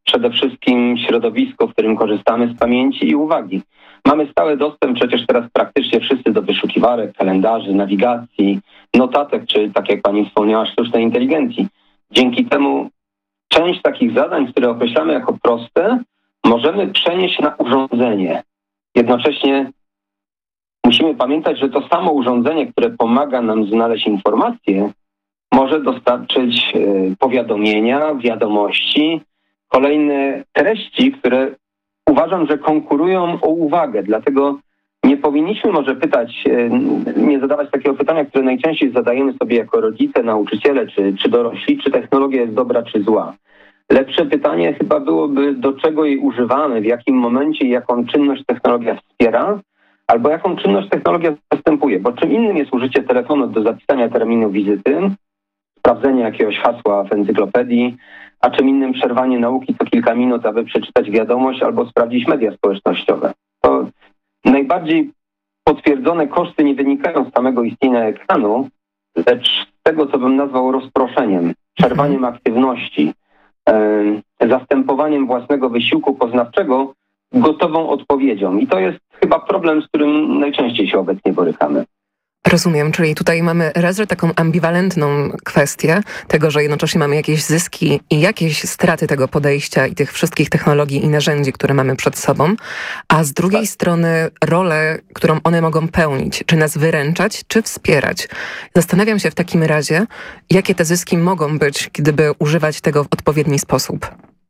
przede wszystkim środowisko, w którym korzystamy z pamięci i uwagi. Mamy stały dostęp przecież teraz praktycznie wszyscy do wyszukiwarek, kalendarzy, nawigacji, notatek, czy tak jak pani wspomniała, sztucznej inteligencji. Dzięki temu część takich zadań, które określamy jako proste, możemy przenieść na urządzenie. Jednocześnie musimy pamiętać, że to samo urządzenie, które pomaga nam znaleźć informacje, może dostarczyć powiadomienia, wiadomości, kolejne treści, które uważam, że konkurują o uwagę. Dlatego nie powinniśmy może nie zadawać takiego pytania, które najczęściej zadajemy sobie jako rodzice, nauczyciele czy dorośli, czy technologia jest dobra czy zła. Lepsze pytanie chyba byłoby, do czego jej używamy, w jakim momencie i jaką czynność technologia wspiera, albo jaką czynność technologia zastępuje. Bo czym innym jest użycie telefonu do zapisania terminu wizyty, sprawdzenie jakiegoś hasła w encyklopedii, a czym innym przerwanie nauki co kilka minut, aby przeczytać wiadomość albo sprawdzić media społecznościowe. To najbardziej potwierdzone koszty nie wynikają z samego istnienia ekranu, lecz z tego, co bym nazwał rozproszeniem, przerwaniem aktywności, zastępowaniem własnego wysiłku poznawczego gotową odpowiedzią. I to jest chyba problem, z którym najczęściej się obecnie borykamy. Rozumiem, czyli tutaj mamy raz, że taką ambiwalentną kwestię tego, że jednocześnie mamy jakieś zyski i jakieś straty tego podejścia i tych wszystkich technologii i narzędzi, które mamy przed sobą, a z drugiej strony rolę, którą one mogą pełnić, czy nas wyręczać, czy wspierać. Zastanawiam się w takim razie, jakie te zyski mogą być, gdyby używać tego w odpowiedni sposób.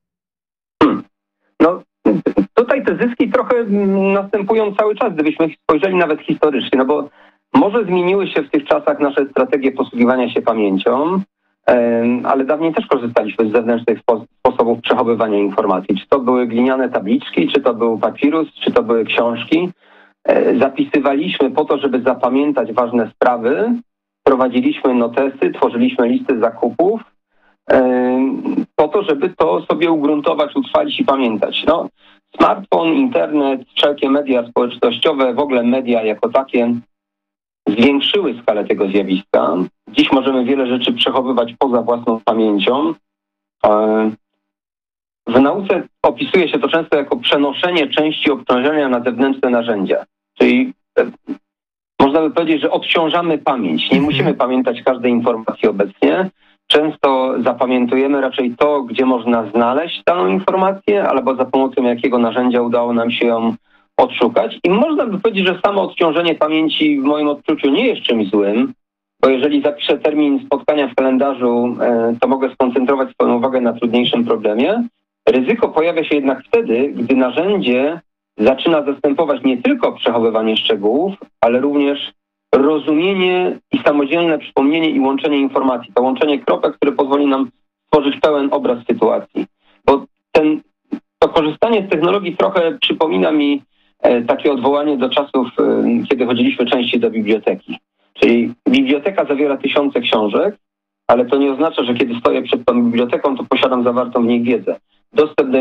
No, tutaj te zyski trochę następują cały czas, gdybyśmy spojrzeli nawet historycznie, no bo może zmieniły się w tych czasach nasze strategie posługiwania się pamięcią, ale dawniej też korzystaliśmy z zewnętrznych sposobów przechowywania informacji. Czy to były gliniane tabliczki, czy to był papirus, czy to były książki. Zapisywaliśmy po to, żeby zapamiętać ważne sprawy, prowadziliśmy notesy, tworzyliśmy listy zakupów, po to, żeby to sobie ugruntować, utrwalić i pamiętać. No, smartfon, internet, wszelkie media społecznościowe, w ogóle media jako takie zwiększyły skalę tego zjawiska. Dziś możemy wiele rzeczy przechowywać poza własną pamięcią. W nauce opisuje się to często jako przenoszenie części obciążenia na zewnętrzne narzędzia. Czyli można by powiedzieć, że odciążamy pamięć. Nie musimy pamiętać każdej informacji obecnie. Często zapamiętujemy raczej to, gdzie można znaleźć daną informację, albo za pomocą jakiego narzędzia udało nam się ją odszukać. I można by powiedzieć, że samo odciążenie pamięci w moim odczuciu nie jest czymś złym, bo jeżeli zapiszę termin spotkania w kalendarzu, to mogę skoncentrować swoją uwagę na trudniejszym problemie. Ryzyko pojawia się jednak wtedy, gdy narzędzie zaczyna zastępować nie tylko przechowywanie szczegółów, ale również rozumienie i samodzielne przypomnienie i łączenie informacji. To łączenie kropek, które pozwoli nam stworzyć pełen obraz sytuacji. Bo to korzystanie z technologii trochę przypomina mi takie odwołanie do czasów, kiedy chodziliśmy częściej do biblioteki. Czyli biblioteka zawiera tysiące książek, ale to nie oznacza, że kiedy stoję przed tą biblioteką, to posiadam zawartą w niej wiedzę. Dostęp do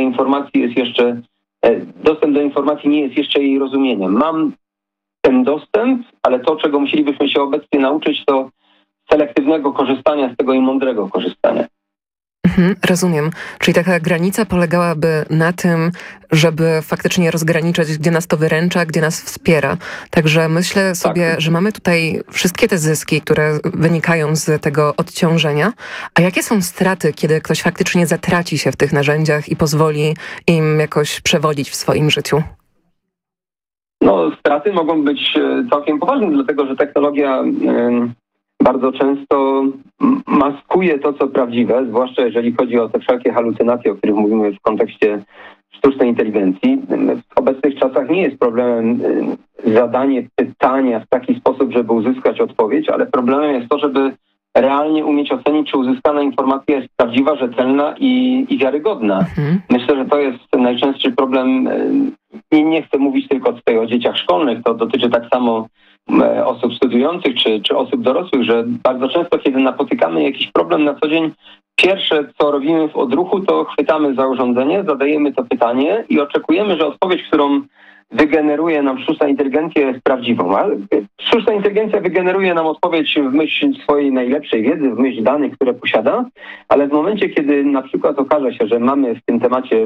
informacji nie jest jeszcze jej rozumieniem. Mam ten dostęp, ale to, czego musielibyśmy się obecnie nauczyć, to selektywnego korzystania z tego i mądrego korzystania. Rozumiem. Czyli taka granica polegałaby na tym, żeby faktycznie rozgraniczyć, gdzie nas to wyręcza, gdzie nas wspiera. Także myślę sobie, że mamy tutaj wszystkie te zyski, które wynikają z tego odciążenia. A jakie są straty, kiedy ktoś faktycznie zatraci się w tych narzędziach i pozwoli im jakoś przewodzić w swoim życiu? No, straty mogą być całkiem poważne, dlatego że technologia bardzo często maskuje to, co prawdziwe, zwłaszcza jeżeli chodzi o te wszelkie halucynacje, o których mówimy w kontekście sztucznej inteligencji. W obecnych czasach nie jest problemem zadanie pytania w taki sposób, żeby uzyskać odpowiedź, ale problemem jest to, żeby realnie umieć ocenić, czy uzyskana informacja jest prawdziwa, rzetelna i wiarygodna. Myślę, że to jest najczęstszy problem. Nie chcę mówić tylko tutaj o dzieciach szkolnych, to dotyczy tak samo osób studiujących czy osób dorosłych, że bardzo często, kiedy napotykamy jakiś problem na co dzień, pierwsze, co robimy w odruchu, to chwytamy za urządzenie, zadajemy to pytanie i oczekujemy, że odpowiedź, którą wygeneruje nam sztuczna inteligencja, jest prawdziwą. Ale sztuczna inteligencja wygeneruje nam odpowiedź w myśl swojej najlepszej wiedzy, w myśl danych, które posiada, ale w momencie, kiedy na przykład okaże się, że mamy w tym temacie